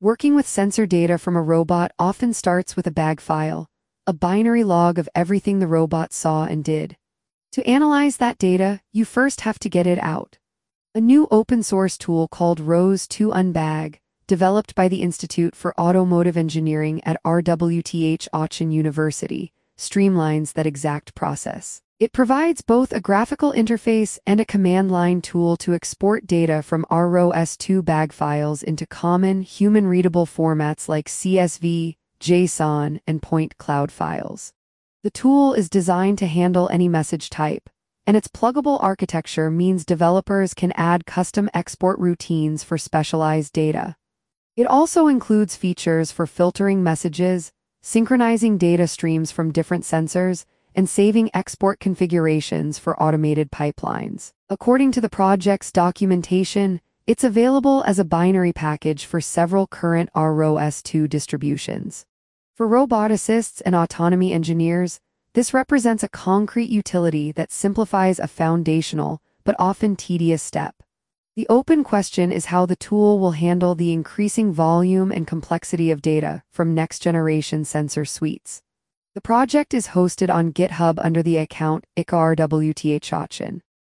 Working with sensor data from a robot often starts with a BAG file, a binary log of everything the robot saw and did. To analyze that data, you first have to get it out. A new open-source tool called ROSE2Unbag, developed by the Institute for Automotive Engineering at RWTH Aachen University, streamlines that exact process. It provides both a graphical interface and a command line tool to export data from ROS2 bag files into common, human-readable formats like CSV, JSON, and point cloud files. The tool is designed to handle any message type, and its pluggable architecture means developers can add custom export routines for specialized data. It also includes features for filtering messages, synchronizing data streams from different sensors, and saving export configurations for automated pipelines. According to the project's documentation, it's available as a binary package for several current ROS2 distributions. For roboticists and autonomy engineers, this represents a concrete utility that simplifies a foundational, but often tedious step. The open question is how the tool will handle the increasing volume and complexity of data from next-generation sensor suites. The project is hosted on GitHub under the account ICRWTH Aachen.